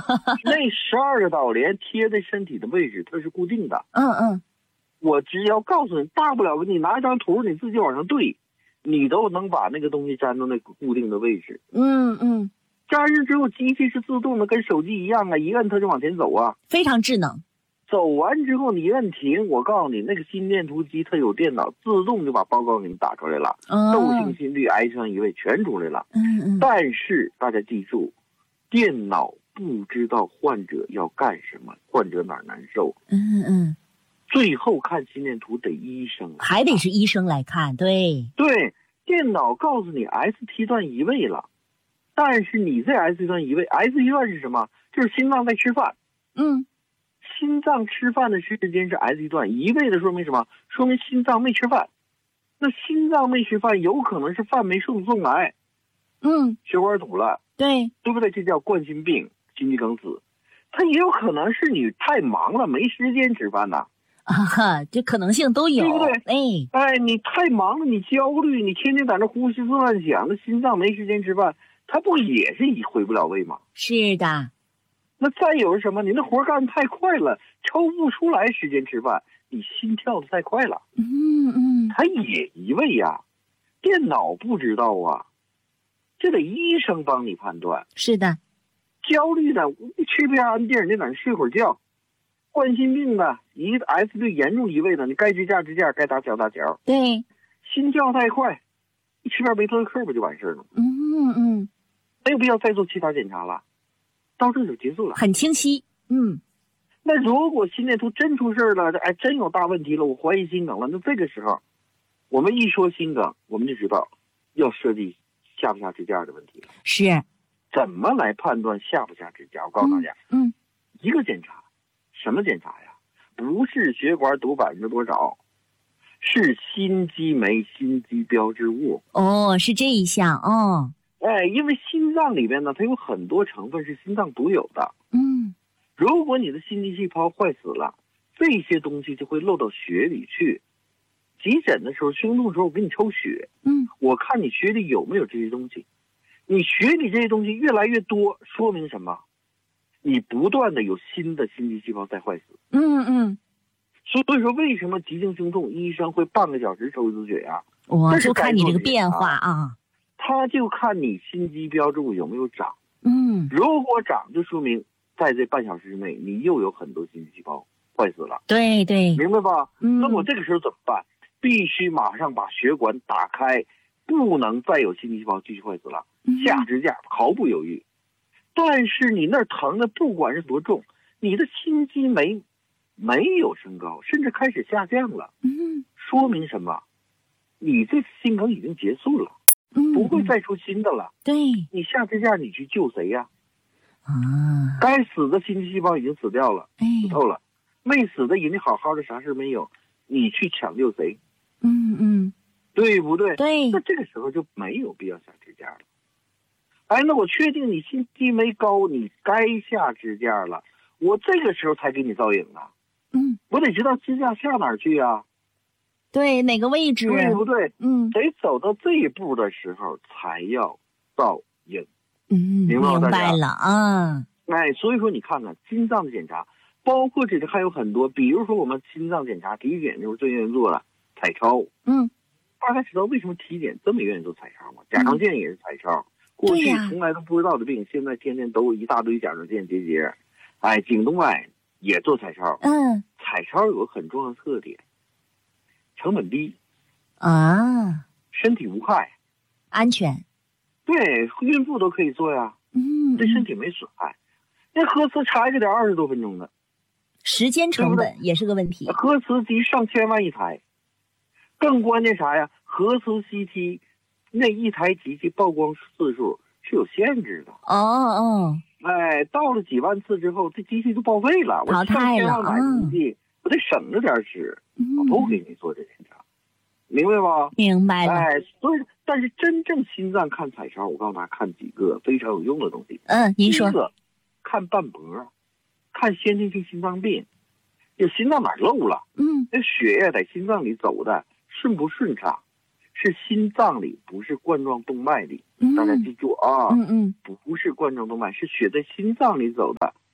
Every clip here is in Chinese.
那12个导联贴在身体的位置，它是固定的。我只要告诉你，大不了你拿一张图，你自己往上对，你都能把那个东西粘到那个固定的位置。粘上之后，机器是自动的，跟手机一样啊，一摁它就往前走啊， 非常智能。 走完之后你摁停，我告诉你，那个心电图机它有电脑，自动就把报告给你打出来了，窦性心律、癌症移位全出来了。但是大家记住，电脑不知道患者要干什么，患者哪儿难受。最后看心电图得医生， 还得是医生来看。对， 电脑告诉你 ST 段移位了，但是你这 ST 段移位 ，ST 段是什么？就是心脏在吃饭。心脏吃饭的时间是 ST 段，移位的说明什么？说明心脏没吃饭。那心脏没吃饭，有可能是饭没送来，血管堵了，对不对？这叫冠心病、心肌梗死。它也有可能是你太忙了，没时间吃饭呐。 这可能性都有， 对不对？你太忙了，你焦虑，你天天在那呼吸乱响，那心脏没时间吃饭，它不也是回不了位吗？ 是的。 那再有是什么？你那活干得太快了，抽不出来时间吃饭，你心跳的太快了，它也移位呀。电脑不知道啊，这得医生帮你判断。 是的。 焦虑的吃片安定，你在那睡会儿觉。冠心病的，S 对严重移位的，你该支架支架，该打脚打脚。 对。 心跳太快，一吃片维特克不就完事了？没有必要再做其他检查了，到这就结束了， 很清晰。 那如果心电图真出事了，真有大问题了，我怀疑心梗了，那这个时候，我们一说心梗，我们就知道要设计下不下支架的问题了。 是。 怎么来判断下不下支架？我告诉大家，一个检查，什么检查呀？不是血管堵多少，是心肌酶、心肌标志物。 是这一项哦。 因为心脏里边呢，它有很多成分是心脏独有的。如果你的心肌细胞坏死了，这些东西就会漏到血里去。急诊的时候、胸痛的时候，我给你抽血，我看你血里有没有这些东西。你血里这些东西越来越多，说明什么？你不断的有新的心肌细胞在坏死。所以说，为什么急性胸痛医生会半个小时抽一次血呀？ 就看你这个变化啊。 他就看你心肌标志物有没有长。如果长，就说明在这半小时之内，你又有很多心肌细胞坏死了。对，明白吧？那么这个时候怎么办？必须马上把血管打开，不能再有心肌细胞继续坏死了，下支架毫不犹豫。但是你那儿疼的不管是多重，你的心肌酶没有升高，甚至开始下降了，说明什么？你这心梗已经结束了，不会再出新的了。对，你下支架你去救谁呀？该死的心肌细胞已经死掉了，死透了，没死的人家好好的啥事没有，你去抢救谁？对不对？对。那这个时候就没有必要下支架了。那我确定你心肌酶高，你该下支架了，我这个时候才给你造影啊。我得知道支架下哪儿去啊。 对，哪个位置？ 对不对？得走到这一步的时候才要造影。明白了啊。 所以说你看看心脏的检查，包括这里还有很多，比如说我们心脏检查体检就是最愿意做了彩超。大家知道为什么体检这么愿意做彩超吗？甲状腺也是彩超。过去从来都不知道的病，现在天天都有一大堆甲状腺结节。颈动脉也做彩超。彩超有个很重要的特点，成本低身体无害， 安全。 对，孕妇都可以做呀。对身体没损害。那核磁查一个得20多分钟的， 时间成本也是个问题。 核磁机上千万一台，更关键啥呀？核磁 CT 那一台机器曝光次数是有限制的。到了几万次之后，这机器就报废了。我上千万买机器，我得省着点使，我不给你做这检查，明白吧？明白了。所以，但是真正心脏看彩超，我告诉大家看几个非常有用的东西。您说。第一个，看瓣膜，看先天性心脏病，有心脏哪漏了？那血液在心脏里走的顺不顺畅？是心脏里，不是冠状动脉里。大家记住啊。不是冠状动脉，是血在心脏里走的，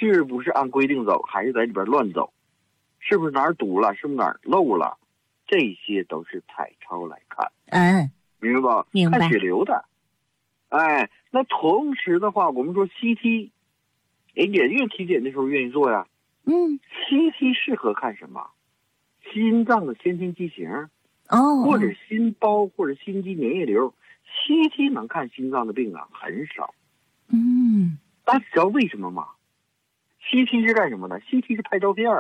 是不是按规定走，还是在里边乱走？是不是哪儿堵了？是不是哪儿漏了？这些都是彩超来看。明白吧？ 明白。 看血流的。那同时的话，我们说 CT， 也愿体检的时候愿意做呀。CT 适合看什么？心脏的先天畸形，或者心包或者心肌粘液瘤。CT 能看心脏的病啊，很少。大家知道为什么吗？CT 是干什么的？ CT 是拍照片。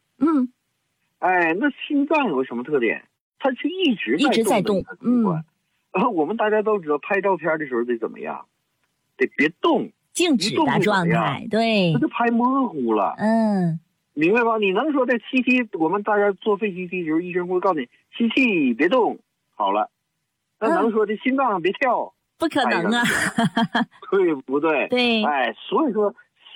那心脏有个什么特点？它是一直在动。我们大家都知道，拍照片的时候得怎么样？得别动， 静止的状态，对， 它就拍模糊了。明白吗？你能说在CT，我们大家做肺 CT 的时候，医生会告诉你CT别动，好了。那能说这心脏别跳？ 不可能啊， 对不对？ 对。 所以说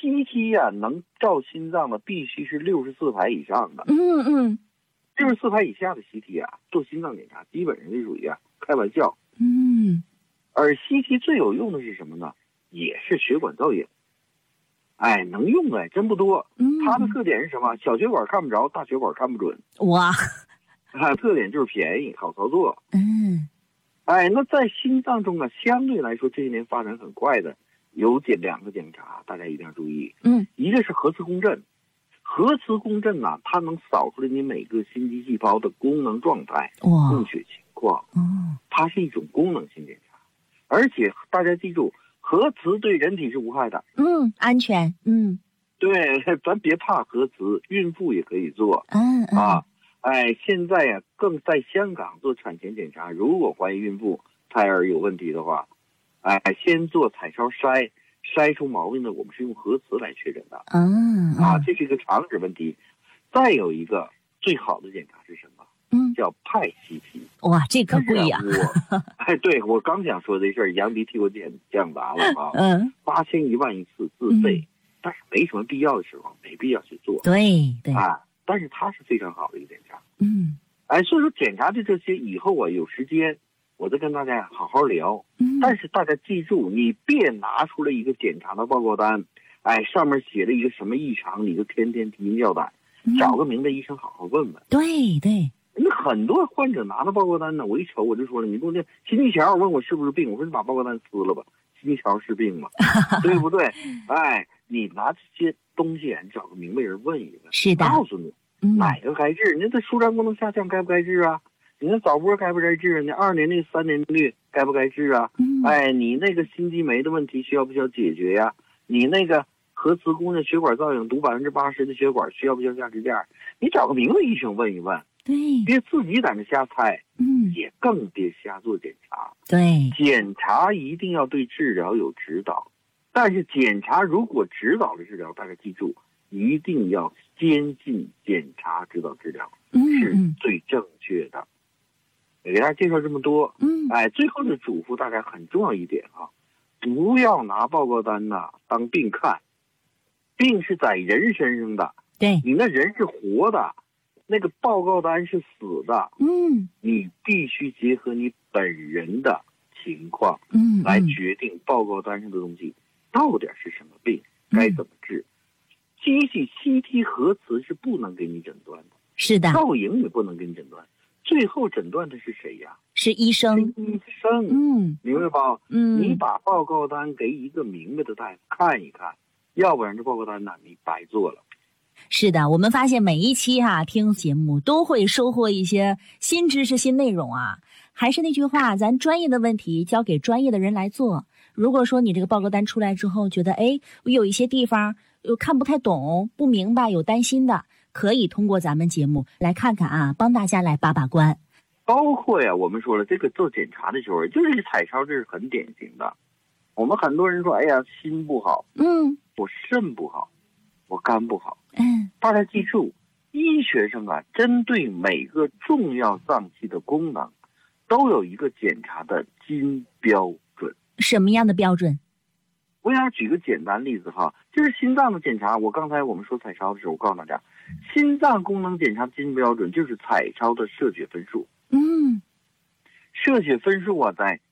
CT 啊，能照心脏的必须是64排以上的。64排以下的 CT 啊，做心脏检查基本上就属于开玩笑。而 CT 最有用的是什么呢？也是血管造影。能用的真不多。它的特点是什么？小血管看不着，大血管看不准。 哇！ 特点就是便宜，好操作。那在心脏中相对来说这些年发展很快的有2个检查，大家一定要注意。一个是核磁共振。核磁共振它能扫出来你每个心肌细胞的功能状态、供血情况。它是一种功能性检查，而且大家记住，核磁对人体是无害的。 安全。 对，咱别怕核磁，孕妇也可以做。现在更在香港做产前检查，如果怀疑孕妇胎儿有问题的话，先做彩超筛出毛病的，我们是用核磁来确诊的。这是一个常识问题。再有一个最好的检查是什么？叫派 CT。哇， 这可贵呀！ 对，我刚想说这事儿，杨迪替我讲答了8000、1万一次自费，但是没什么必要的时候，没必要去做。 对。 但是它是非常好的一个检查。所以说检查的这些以后有时间我再跟大家好好聊。但是大家记住，你别拿出来一个检查的报告单，上面写了一个什么异常，你就天天提心吊胆。找个明白医生好好问问。 对。 那很多患者拿的报告单呢，我一瞅我就说了，你不那心肌桥问我是不是病，我说你把报告单撕了吧，心肌桥是病吗？对不对？你拿这些东西你找个明白人问一问， 是的， 告诉你哪个该治。你这舒张功能下降该不该治啊？你那早搏该不该治？你2年率、3年率该不该治啊？你那个心肌酶的问题需要不需要解决呀？你那个核磁共振血管造影堵80%的血管需要不需要下支架？你找个明白医生问一问。 对， 别自己在那瞎猜。也更别瞎做检查。 对， 检查一定要对治疗有指导，但是检查如果指导的治疗，大家记住，一定要先进检查指导治疗，是最正确的。给大家介绍这么多。最后的嘱咐大家很重要一点不要拿报告单当病看，病是在人身上的。 对， 你那人是活的，那个报告单是死的。你必须结合你本人的情况来决定报告单上的东西到底是什么病，该怎么治。机器 CT 核磁是不能给你诊断的， 是的， 造影也不能给你诊断，最后诊断的是谁呀？ 是医生。 是医生。明白吧？你把报告单给一个明白的大夫看一看，要不然这报告单你白做了。 是的，我们发现每一期听节目都会收获一些新知识、新内容还是那句话，咱专业的问题交给专业的人来做。如果说你这个报告单出来之后觉得我有一些地方又看不太懂、不明白、有担心的，可以通过咱们节目来看看帮大家来把把关。 包括我们说了，这个做检查的时候，就是彩超，这是很典型的。我们很多人说，心不好，我肾不好，我肝不好。大家记住，医学上针对每个重要脏器的功能，都有一个检查的金标准。 什么样的标准？ 我想举个简单例子就是心脏的检查。刚才我们说彩超的时候，我告诉大家，心脏功能检查的金标准就是彩超的射血分数。射血分数在